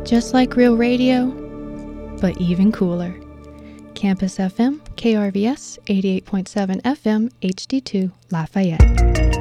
Just like real radio, but even cooler. Campus FM, KRVS 88.7 FM, HD2, Lafayette.